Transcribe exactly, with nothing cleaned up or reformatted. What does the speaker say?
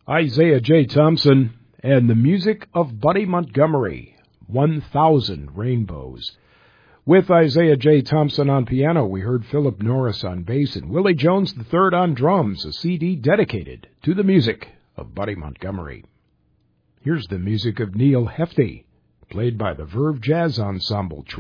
Isaiah J. Thompson and the music of Buddy Montgomery, one thousand Rainbows. With Isaiah J. Thompson on piano, we heard Philip Norris on bass and Willie Jones the third on drums, a C D dedicated to the music of Buddy Montgomery. Here's the music of Neil Hefti, played by the Verve Jazz Ensemble.